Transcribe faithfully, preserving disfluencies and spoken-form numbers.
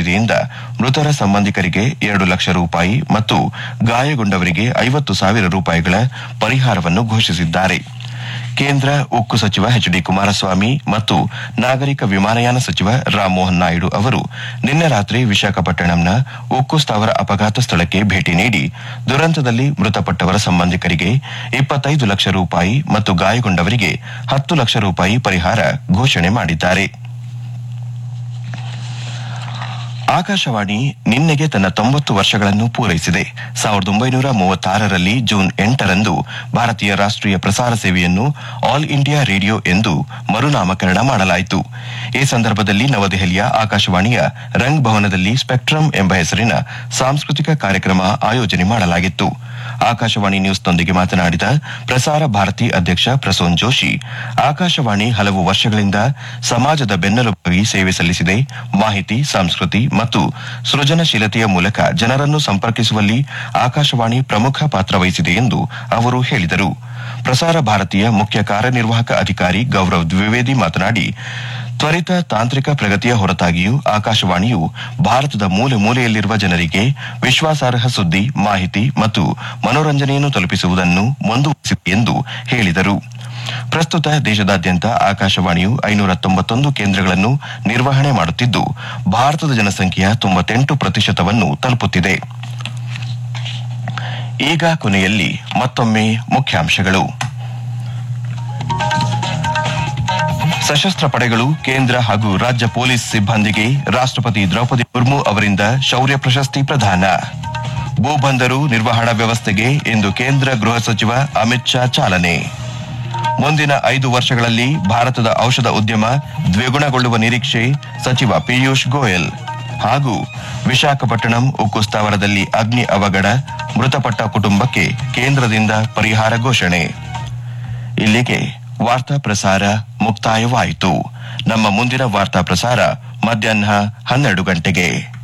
ನಿಧಿಯಿಂದ ಮೃತರ ಸಂಬಂಧಿಕರಿಗೆ ಎರಡು ಲಕ್ಷ ರೂಪಾಯಿ ಮತ್ತು ಗಾಯಗೊಂಡವರಿಗೆ ಐವತ್ತು ಸಾವಿರ ರೂಪಾಯಿಗಳ ಪರಿಹಾರವನ್ನು ಘೋಷಿಸಿದ್ದಾರೆ. ಕೇಂದ್ರ ಉಕ್ಕು ಸಚಿವ ಎಚ್ ಡಿ ಕುಮಾರಸ್ವಾಮಿ ಮತ್ತು ನಾಗರಿಕ ವಿಮಾನಯಾನ ಸಚಿವ ರಾಮಮೋಹನ್ ನಾಯ್ಡು ಅವರು ನಿನ್ನೆ ರಾತ್ರಿ ವಿಶಾಖಪಟ್ಟಣಂನ ಉಕ್ಕು ಸ್ಥಾವರ ಅಪಘಾತ ಸ್ಥಳಕ್ಕೆ ಭೇಟಿ ನೀಡಿ ದುರಂತದಲ್ಲಿ ಮೃತಪಟ್ಟವರ ಸಂಬಂಧಿಕರಿಗೆ ಇಪ್ಪತ್ತೈದು ಲಕ್ಷ ರೂಪಾಯಿ ಮತ್ತು ಗಾಯಗೊಂಡವರಿಗೆ ಹತ್ತು ಲಕ್ಷ ರೂಪಾಯಿ ಪರಿಹಾರ ಘೋಷಣೆ ಮಾಡಿದ್ದಾರೆ. ಆಕಾಶವಾಣಿ ನಿನ್ನೆಗೆ ತನ್ನ ತೊಂಬತ್ತು ವರ್ಷಗಳನ್ನು ಪೂರೈಸಿದೆ. ಸಾವಿರದ ಒಂಬೈನೂರ ಮೂವತ್ತಾರರಲ್ಲಿ ಜೂನ್ ಎಂಟರಂದು ಭಾರತೀಯ ರಾಷ್ಟೀಯ ಪ್ರಸಾರ ಸೇವೆಯನ್ನು ಆಲ್ ಇಂಡಿಯಾ ರೇಡಿಯೋ ಎಂದು ಮರುನಾಮಕರಣ ಮಾಡಲಾಯಿತು. ಈ ಸಂದರ್ಭದಲ್ಲಿ ನವದೆಹಲಿಯ ಆಕಾಶವಾಣಿಯ ರಂಗ್ ಭವನದಲ್ಲಿ ಸ್ಪೆಕ್ಟ್ರಮ್ ಎಂಬ ಹೆಸರಿನ ಸಾಂಸ್ಕೃತಿಕ ಕಾರ್ಯಕ್ರಮ ಆಯೋಜನೆ ಮಾಡಲಾಗಿತ್ತು. ಆಕಾಶವಾಣಿ ನ್ಯೂಸ್ನೊಂದಿಗೆ ಮಾತನಾಡಿದ ಪ್ರಸಾರ ಭಾರತಿ ಅಧ್ಯಕ್ಷ ಪ್ರಸೂನ್ ಜೋಶಿ, ಆಕಾಶವಾಣಿ ಹಲವು ವರ್ಷಗಳಿಂದ ಸಮಾಜದ ಬೆನ್ನೆಲುಬಾಗಿ ಸೇವೆ ಸಲ್ಲಿಸಿದೆ. ಮಾಹಿತಿ, ಸಂಸ್ಕೃತಿ ಮತ್ತು ಸೃಜನಶೀಲತೆಯ ಮೂಲಕ ಜನರನ್ನು ಸಂಪರ್ಕಿಸುವಲ್ಲಿ ಆಕಾಶವಾಣಿ ಪ್ರಮುಖ ಪಾತ್ರ ವಹಿಸಿದೆ ಎಂದು ಅವರು ಹೇಳಿದರು. ಪ್ರಸಾರ ಭಾರತಿಯ ಮುಖ್ಯ ಕಾರ್ಯನಿರ್ವಾಹಕ ಅಧಿಕಾರಿ ಗೌರವ್ ದ್ವಿವೇದಿ ಮಾತನಾಡಿ, ತ್ವರಿತ ತಾಂತ್ರಿಕ ಪ್ರಗತಿಯ ಹೊರತಾಗಿಯೂ ಆಕಾಶವಾಣಿಯು ಭಾರತದ ಮೂಲೆ ಮೂಲೆಯಲ್ಲಿರುವ ಜನರಿಗೆ ವಿಶ್ವಾಸಾರ್ಹ ಸುದ್ದಿ, ಮಾಹಿತಿ ಮತ್ತು ಮನೋರಂಜನೆಯನ್ನು ತಲುಪಿಸುವುದನ್ನು ಮುಂದುವರೆಸಿದೆ ಎಂದು ಹೇಳಿದರು. ಪ್ರಸ್ತುತ ದೇಶದಾದ್ಯಂತ ಆಕಾಶವಾಣಿಯು ಐನೂರ ತೊಂಬತ್ತೊಂದು ಕೇಂದ್ರಗಳನ್ನು ನಿರ್ವಹಣೆ ಮಾಡುತ್ತಿದ್ದು ಭಾರತದ ಜನಸಂಖ್ಯೆಯ ತೊಂಬತ್ತೆಂಟು ಪ್ರತಿಶತವನ್ನು ತಲುಪುತ್ತಿದೆ. ಈಗ ಕೊನೆಯಲ್ಲಿ ಮತ್ತೊಮ್ಮೆ ಮುಖ್ಯಾಂಶಗಳು. ಸಶಸ್ತ್ರ ಪಡೆಗಳು, ಕೇಂದ್ರ ಹಾಗೂ ರಾಜ್ಯ ಪೊಲೀಸ್ ಸಿಬ್ಬಂದಿಗೆ ರಾಷ್ಟ್ರಪತಿ ದ್ರೌಪದಿ ಮುರ್ಮು ಅವರಿಂದ ಶೌರ್ಯ ಪ್ರಶಸ್ತಿ ಪ್ರದಾನ. ಭೂಬಂದರು ನಿರ್ವಹಣಾ ವ್ಯವಸ್ಥೆಗೆ ಇಂದು ಕೇಂದ್ರ ಗೃಹ ಸಚಿವ ಅಮಿತ್ ಶಾ ಚಾಲನೆ. ಮುಂದಿನ ಐದು ವರ್ಷಗಳಲ್ಲಿ ಭಾರತದ ಔಷಧ ಉದ್ಯಮ ದ್ವಿಗುಣಗೊಳ್ಳುವ ನಿರೀಕ್ಷೆ, ಸಚಿವ ಪಿಯೂಷ್ ಗೋಯಲ್. ಹಾಗೂ ವಿಶಾಖಪಟ್ಟಣಂ ಉಕ್ಕು ಸ್ಥಾವರದಲ್ಲಿ ಅಗ್ನಿ ಅವಘಡ, ಮೃತಪಟ್ಟ ಕುಟುಂಬಕ್ಕೆ ಕೇಂದ್ರದಿಂದ ಪರಿಹಾರ ಘೋಷಣೆ. ಇಲ್ಲಿಗೆ ವಾರ್ತಾ ಪ್ರಸಾರ ಮುಕ್ತಾಯವಾಯಿತು. ನಮ್ಮ ಮುಂದಿನ ವಾರ್ತಾ ಪ್ರಸಾರ ಮಧ್ಯಾಹ್ನ ಹನ್ನೆರಡು ಗಂಟೆಗೆ.